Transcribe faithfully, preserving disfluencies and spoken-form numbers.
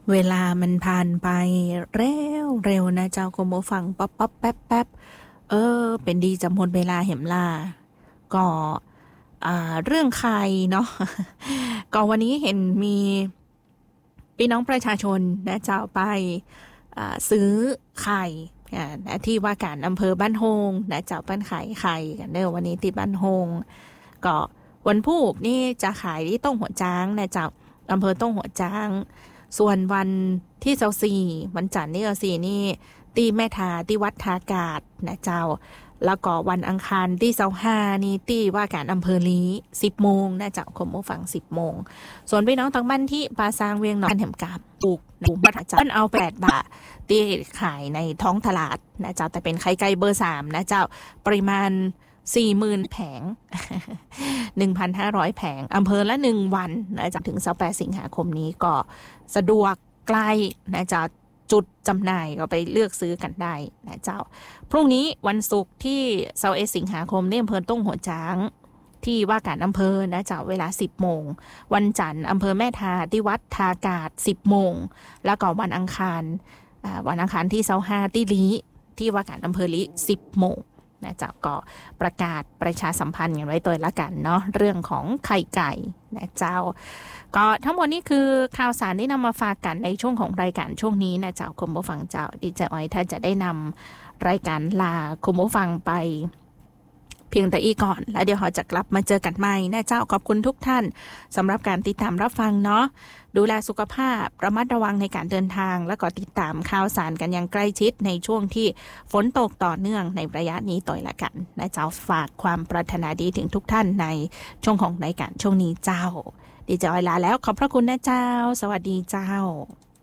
เวลามันผ่านไปเร็วเร็วนะเจ้าคุณผู้ฟังป๊อปป๊อปแป๊บแป๊บเออเป็นดีจำหมดเวลาเห็มล่าก็อ่าเรื่องใครเนาะ ก็วันนี้เห็นมีพี่น้องประชาชนนะเจ้าไปอ่าซื้อไข่อ่านะที่ว่าการอำเภอบ้านโฮงนะเจ้าปั้นขายไข่กันเด้อวันนี้ที่บ้านโฮงก็วันพุธนี่จะขายที่ต้งหัวจ้างนะเจ้าอำเภอต้งหัวจ้าง ส่วนวันที่เจ้าสี่วันจันทร์นี่เจ้าสี่นี่ตีแม่ทาที่วัดทากาศนะเจ้าแล้วก็วันอังคารที่เจ้าห้านี่ที่ว่าการอำเภอลีสิบโมงนะเจ้าคมผู้ฟังสิบโมงส่วนพี่น้องทางบ้านที่ปาซางเวียงหนองแหมกาบปลูกปลูกบัตรจันเอาแปดบาทที่ขายในท้องตลาดนะเจ้าแต่เป็นไข่ไก่เบอร์สามนะเจ้าปริมาณสี่หมื่นแผง หนึ่งพันห้าร้อยแผงอำเภอละหนึ่งวันนะจากถึงยี่สิบแปดสิงหาคมนี้ก็สะดวกใกล้นะจากจุดจำหน่ายก็ไปเลือกซื้อกันได้นะเจ้าพรุ่งนี้วันศุกร์ที่ยี่สิบเอ็ดสิงหาคมนี่อำเภอต้งหัวช้างที่ว่าการอำเภอนะเจ้าเวลาสิบโมงวันจันทร์อำเภอแม่ทาที่วัดทากาศสิบโมงแล้วก็วันอังคารวันอังคารที่ยี่สิบห้าที่ลีที่ว่าการอำเภอลีสิบโมงนะเจ้าก็ประกาศประชาสัมพันธ์กันไว้ตัวละกันเนาะเรื่องของไข่ไก่นะเจ้าก็ทั้งหมดนี้คือข่าวสารที่นำมาฝากกันในช่วงของรายการช่วงนี้นะเจ้าคุณผู้ฟังเจ้าดีใจอ้อยถ้าจะได้นำรายการลาคุณผู้ฟังไปเพียงแต่อีก่อนแล้วเดี๋ยวเราจะกลับมาเจอกันใหม่นะเจ้าขอบคุณทุกท่านสำหรับการติดตามรับฟังเนาะดูแลสุขภาพระมัดระวังในการเดินทางและก็ติดตามข่าวสารกันอย่างใกล้ชิดในช่วงที่ฝนตกต่อเนื่องในระยะนี้ต่อยละกันนะเจ้าฝากความปรารถนาดีถึงทุกท่านในช่วงของรายการช่วงนี้เจ้าดีใจอ้อยลาแล้วขอบพระคุณนะเจ้าสวัสดีเจ้า